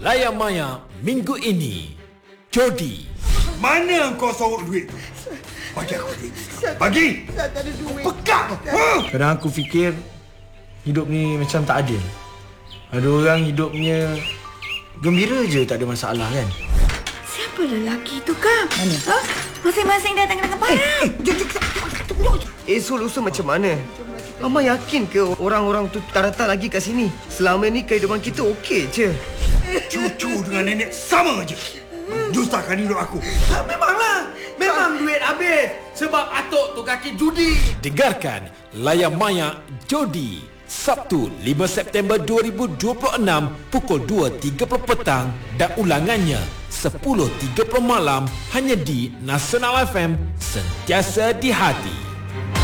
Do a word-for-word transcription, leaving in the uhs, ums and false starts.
Layar Maya minggu ini. Jodi. Mana kau sorok duit? Bagi aku duit. Bagi. Saya tak ada duit. Pegang. Ha? Kadang aku fikir hidup ni macam tak adil. Ada orang hidupnya gembira je, tak ada masalah kan. Siapa lelaki tu, Kang? Mana? Ha? Masing-masing datang dengan parang. Eh, jom, jom, jom. Eh, Sul-usul macam mana? Mama yakin ke orang-orang tu tak datang lagi kat sini? Selama ni kehidupan kita okey je. Cucu dengan nenek sama je. Menyusahkan hidup aku. Ha, memanglah. Memang duit habis. Sebab atuk tu kaki judi. Dengarkan Layar Maya Jodi, Sabtu lima September dua ribu dua puluh enam pukul dua tiga puluh petang dan ulangannya sepuluh tiga puluh malam hanya di Nasional F M, sentiasa di hati.